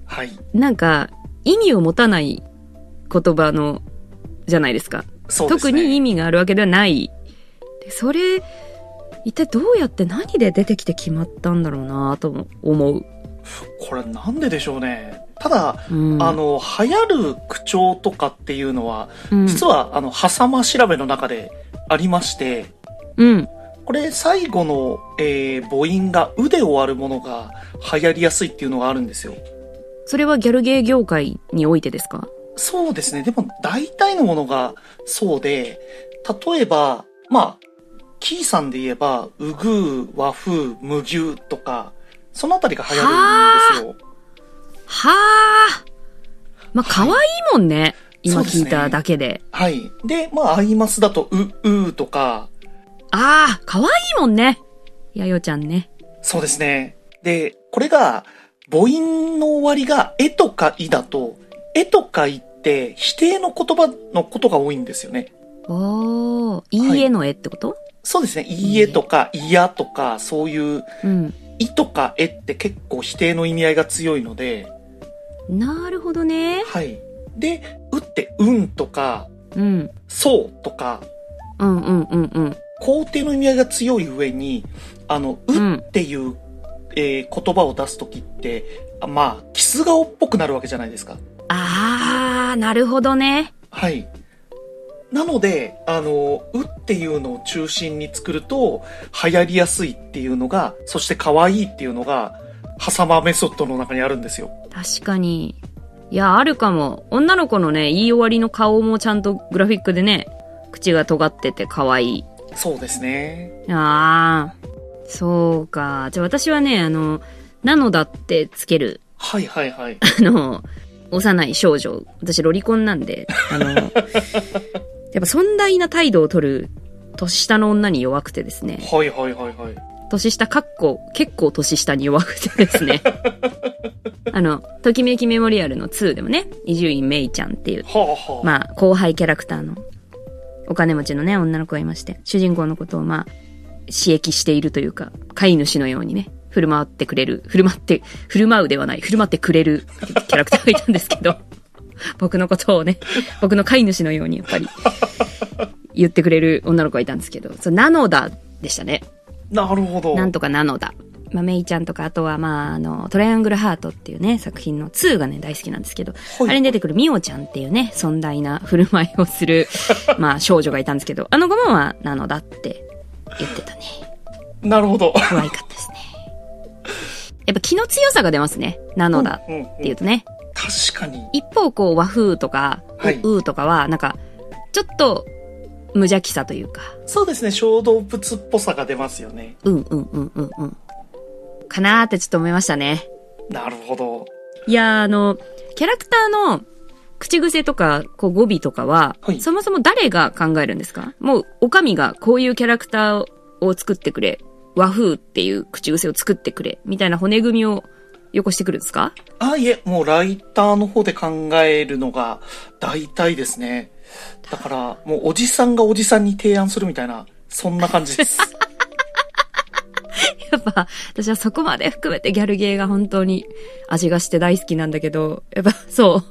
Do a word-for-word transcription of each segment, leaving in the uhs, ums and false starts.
はい。 なんか、意味を持たない言葉の、じゃないですか。 そうですね。 特に意味があるわけではない。でそれ、一体どうやって何で出てきて決まったんだろうなと思う。 これなんででしょうね。ただ、 うん、 あの、流行る口調とかっていうのは、 うん、 実は、あの、狭間調べの中でありまして、 うん。 これ最後の、えー、母音がうで終わるものが流行りやすいっていうのがあるんですよ。 それはギャルゲー業界においてですか？ そうですね。でも大体のものがそうで、例えば、まあ、キーさんで言えば、うぐう、和風、無牛とか、そのあたりが流行るんですよ。 はあ。まあ、可愛いもんね。はい、今聞いただけで。 ではい。で、まあ、アイマスだと、う、うーとか。 ああ、可愛いもんね。やよちゃんね。 そうですね。で、これが、母音の終わりが、えとかいだと、えとかいって否定の言葉のことが多いんですよね。 おー、いいえのえってこと？はい、 そうですね。いいえとか、いやとか、そういう、うん、いとかえって結構否定の意味合いが強いので。 なるほどね。 はい。で、うってうんとか、 うん、 そうとか、 うんうんうんうん。 肯定の意味合いが強い上に、あの、うっていう、うん、えー、言葉を出すときって、まあ、キス顔っぽくなるわけじゃないですか。 あー、なるほどね。 はい。なので、あの、うっていうのを中心に作ると、流行りやすいっていうのが、そして可愛いっていうのが、狭間メソッドの中にあるんですよ。 確かに。いや、あるかも。女の子のね、言い終わりの顔もちゃんとグラフィックでね、口が尖ってて可愛い。 そうですね。 ああ、そうか。じゃあ私はね、あの、なのだってつける。 はいはいはい。 あの、幼い少女。私ロリコンなんで、あの、やっぱ尊大な態度を取る年下の女に弱くてですね。 はいはいはいはい。 年下かっこ結構年下に弱くてですね。あの、ときめきメモリアルのツーでもね、伊集院めいちゃんっていう、 はあはあ、 まあ、後輩キャラクターのお金持ちのね、女の子がいまして、主人公のことをまあ、刺激しているというか、飼い主のようにね、振る舞ってくれる、振る舞って、振る舞うではない、振る舞ってくれるキャラクターがいたんですけど、僕のことをね、僕の飼い主のようにやっぱり、言ってくれる女の子がいたんですけど、そう、なのだでしたね。 なるほど。 なんとかなのだ。まあ、メイちゃんとか、あとは、まあ、あの、トライアングルハートっていうね、作品のツーがね、大好きなんですけど、はい、あれに出てくるミオちゃんっていうね、尊大な振る舞いをする、まあ、少女がいたんですけど、あの子も、まあ、なのだって言ってたね。 なるほど。 可愛かったですね。やっぱ気の強さが出ますね。なのだっていうとね。 うんうんうん、確かに。 一方、こう、和風とか、はい、うーとかは、なんか、ちょっと、無邪気さというか。 そうですね。小動物っぽさが出ますよね。 うんうんうんうんうん。かなーってちょっと思いましたね。 なるほど。 いやー、あの、キャラクターの口癖とか、こう語尾とかは、はい、そもそも誰が考えるんですか？もう、おかみがこういうキャラクターを作ってくれ、和風っていう口癖を作ってくれ、みたいな骨組みをよこしてくるんですか？ あ、いえ、もうライターの方で考えるのが大体ですね。だから、もうおじさんがおじさんに提案するみたいな、そんな感じです。 やっぱ、私はそこまで含めてギャルゲーが本当に味がして大好きなんだけど、やっぱそう、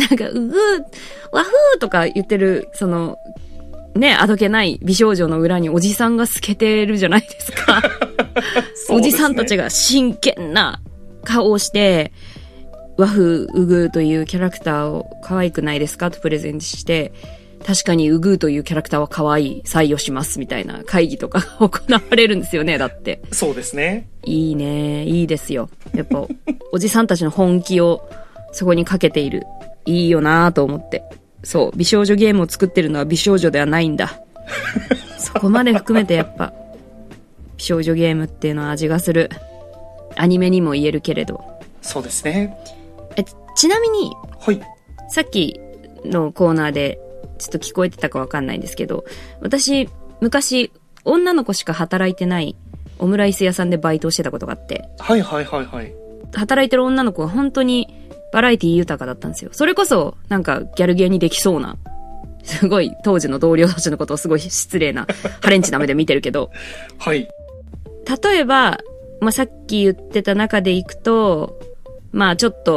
なんか、うぐー、和風とか言ってる、その、ね、あどけない美少女の裏におじさんが透けてるじゃないですか。すね、おじさんたちが真剣な顔をして、和風うぐーというキャラクターを可愛くないですかとプレゼンして、確かにうぐーというキャラクターは可愛い、採用しますみたいな会議とかが行われるんですよね、だって。 そうですね。 いいね、いいですよ。やっぱ、おじさんたちの本気をそこにかけている。いいよなぁと思って。そう、美少女ゲームを作ってるのは美少女ではないんだ。そこまで含めてやっぱ、美少女ゲームっていうのは味がする。アニメにも言えるけれど。 そうですね。 え、ちなみに、 はい。 さっきのコーナーでちょっと聞こえてたかわかんないんですけど、私、昔、女の子しか働いてないオムライス屋さんでバイトをしてたことがあって。 はいはいはいはい。 働いてる女の子が本当にバラエティ豊かだったんですよ。それこそ、なんかギャルゲーにできそうな、すごい当時の同僚たちのことをすごい失礼なハレンチな目で見てるけど。 はい。 例えば、まあ、さっき言ってた中でいくと、まあちょっと